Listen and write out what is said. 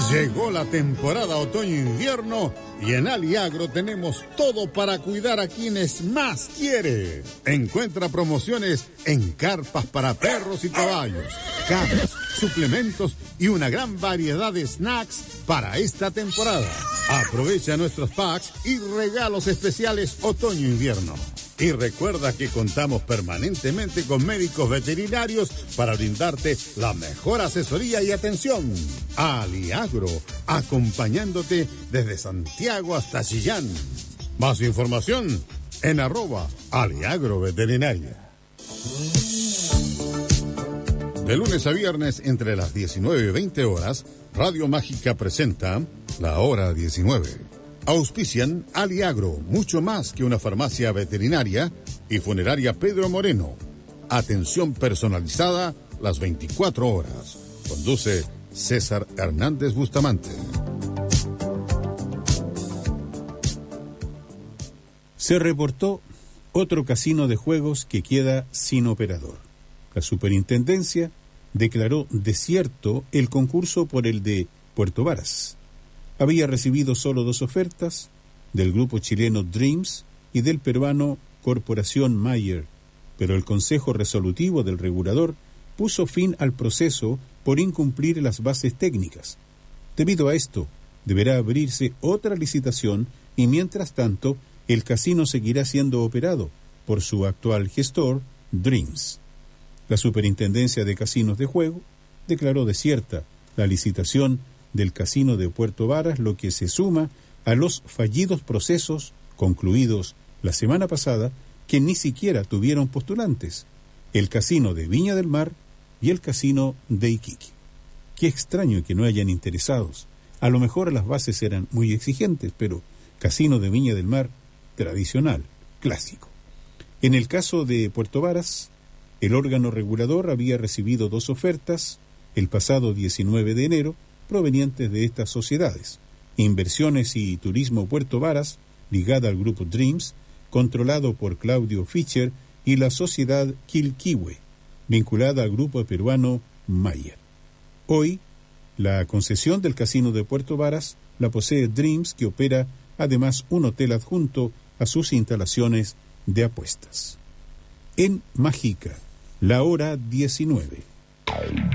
Llegó la temporada otoño-invierno y en Aliagro tenemos todo para cuidar a quienes más quiere. Encuentra promociones en carpas para perros y caballos, cabras, suplementos y una gran variedad de snacks para esta temporada. Aprovecha nuestros packs y regalos especiales otoño-invierno. Y recuerda que contamos permanentemente con médicos veterinarios para brindarte la mejor asesoría y atención. Aliagro, acompañándote desde Santiago hasta Chillán. Más información en @aliagroveterinaria. De lunes a viernes entre las 19 y 20 horas, Radio Mágica presenta La Hora 19. Auspician Aliagro, mucho más que una farmacia veterinaria, y Funeraria Pedro Moreno. Atención personalizada las 24 horas. Conduce César Hernández Bustamante. Se reportó otro casino de juegos que queda sin operador. La superintendencia declaró desierto el concurso por el de Puerto Varas. Había recibido solo 2 ofertas, del grupo chileno Dreams y del peruano Corporación Mayer, pero el Consejo Resolutivo del Regulador puso fin al proceso por incumplir las bases técnicas. Debido a esto, deberá abrirse otra licitación y mientras tanto, el casino seguirá siendo operado por su actual gestor, Dreams. La Superintendencia de Casinos de Juego declaró desierta la licitación del Casino de Puerto Varas, lo que se suma a los fallidos procesos concluidos la semana pasada que ni siquiera tuvieron postulantes, el Casino de Viña del Mar y el Casino de Iquique. Qué extraño que no hayan interesados. A lo mejor las bases eran muy exigentes, pero Casino de Viña del Mar, tradicional, clásico. En el caso de Puerto Varas, el órgano regulador había recibido 2 ofertas el pasado 19 de enero, provenientes de estas sociedades: Inversiones y Turismo Puerto Varas, ligada al grupo Dreams, controlado por Claudio Fischer, y la sociedad Quilquihue, vinculada al grupo peruano Mayer. Hoy, la concesión del Casino de Puerto Varas la posee Dreams, que opera además un hotel adjunto a sus instalaciones de apuestas. En Mágica, la hora 19.